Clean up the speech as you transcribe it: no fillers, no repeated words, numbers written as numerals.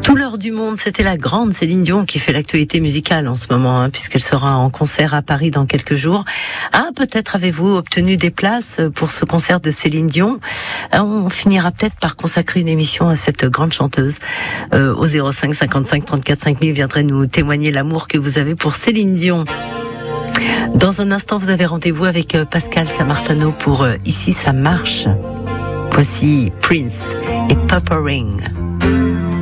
Tout l'heure du monde, c'était la grande Céline Dion qui fait l'actualité musicale en ce moment, puisqu'elle sera en concert à Paris dans quelques jours. Peut-être avez-vous obtenu des places pour ce concert de Céline Dion. On finira peut-être par consacrer une émission à cette grande chanteuse. Au 05 55 34 5000, viendrez nous témoigner l'amour que vous avez pour Céline Dion. Dans un instant, vous avez rendez-vous avec Pascal Samartano pour Ici ça marche. Voici Prince et Purple Rain.